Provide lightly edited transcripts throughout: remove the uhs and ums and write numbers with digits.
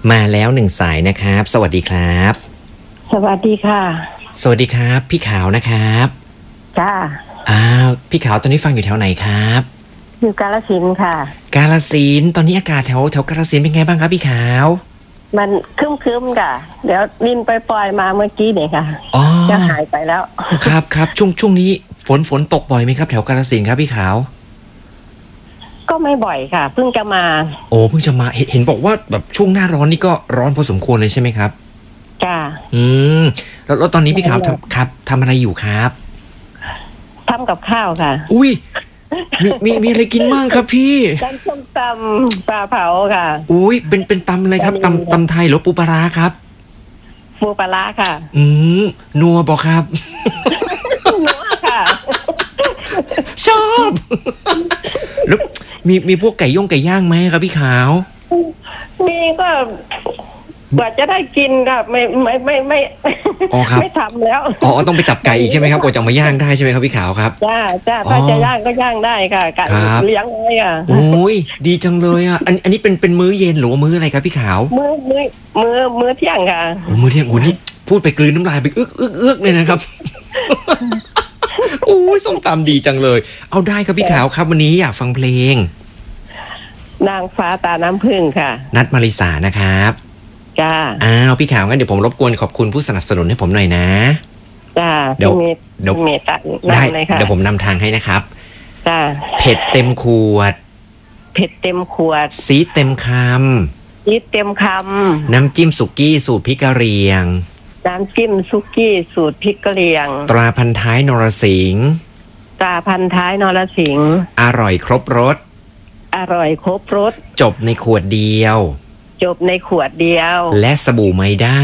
มาแล้วหนึ่งสายนะครับสวัสดีครับสวัสดีค่ะสวัสดีครับพี่ขาวนะครับจ้าพี่ขาวตอนนี้ฟังอยู่แถวไหนครับอยู่กาฬสินธุ์ค่ะกาฬสินธุ์ตอนนี้อากาศแถวกาฬสินธุ์เป็นไงบ้างครับพี่ขาวมันครึ้มๆค่ะเดี๋ยวดินปล่อยมาเมื่อกี้เนี่ยค่ะจะหายไปแล้วครับช่วงนี้ฝนตกบ่อยไหมครับแถวกาฬสินธุ์ครับพี่ขาวก็ไม่บ่อยค่ะเพิ่งจะมาเพิ่งจะมาเห็นบอกว่าแบบช่วงหน้าร้อนนี่ก็ร้อนพอสมควรเลยใช่ไหมครับจ้าแล้วตอนนี้พี่ขาวทำอะไรอยู่ครับทำกับข้าวค่ะอุ้ยมีอะไรกินบ้างครับพี่ส้มตำปลาเผาค่ะอุ้ยเป็นตำอะไรครับตำไทยหรือปูปลาร้าครับปูปลาร้าค่ะนัวบอกครับนัวค่ะชอบแล้วมีพวกไก่ย่างไหมครับพี่ขาวมีก็กว่าจะได้กินค่ะไม่ทำแล้วต้องไปจับไก่อีกใช่ไหมครับกว่าจะมาย่างได้ใช่ไหมครับพี่ขาวครับจ้าถ้าจะย่างก็ย่างได้ค่ะไก่เลี้ยงไว้อ่ะโอ้ยดีจังเลยอ่ะอันนี้เป็นมื้อเย็นหรือว่ามื้ออะไรครับพี่ขาวมื้อเที่ยงค่ะมื้อเที่ยงนี่พูดไปกลืนน้ำลายไปอึกเลยนะครับโอ้ยส้มตำดีจังเลยเอาได้ครับพี่ขาวครับวันนี้อยากฟังเพลงนางฟ้าตาน้ำผึ้งค่ะนัทมาริสานะครับจ้าพี่ขาวงั้นเดี๋ยวผมรบกวนขอบคุณผู้สนับสนุนให้ผมหน่อยนะจ้าเดี๋ยวได้เดี๋ยวผมนำทางให้นะครับจ้าเผ็ดเต็มขวดซีดเต็มคำน้ำจิ้มสุกี้สูตรพริกกะเหรี่ยงน้ำจิ้มสุกี้สูตรพริกกะเหรี่ยงตราพันท้ายนรสิงห์อร่อยครบรสจบในขวดเดียวและสบู่ไมด้า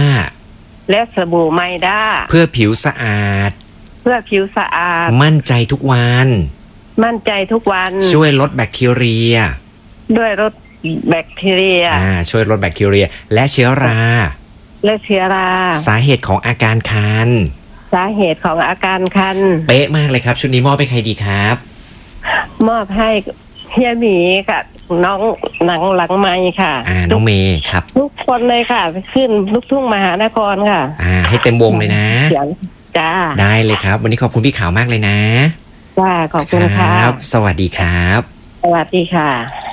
เพื่อผิวสะอาดมั่นใจทุกวันช่วยลดแบคทีเรียช่วยลดแบคทีเรียและเชื้อราสาเหตุของอาการคันเป๊ะมากเลยครับชุดนี้มอบให้ใครดีครับมอบให้เฮียหมีค่ะน้องหนังหลังไม้ค่ะน้องเมย์ครับทุกคนเลยค่ะขึ้นลูกทุ่งมหานครค่ะให้เต็มวงเลยนะจ้าได้เลยครับวันนี้ขอบคุณพี่ขาวมากเลยนะจ้าขอบคุณครับสวัสดีครับสวัสดีค่ะ